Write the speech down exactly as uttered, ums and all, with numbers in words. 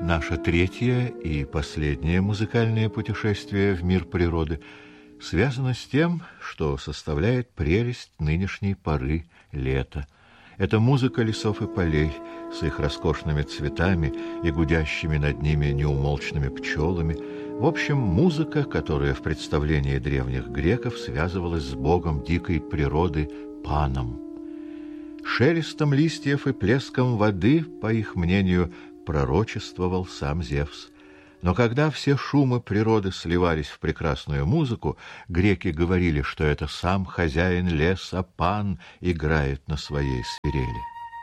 Наше третье и последнее музыкальное путешествие в мир природы связано с тем, что составляет прелесть нынешней поры лета. Это музыка лесов и полей с их роскошными цветами и гудящими над ними неумолчными пчелами. В общем, музыка, которая в представлении древних греков связывалась с богом дикой природы Паном. Шелестом листьев и плеском воды, по их мнению, пророчествовал сам Зевс. Но когда все шумы природы сливались в прекрасную музыку, греки говорили, что это сам хозяин леса Пан играет на своей свирели.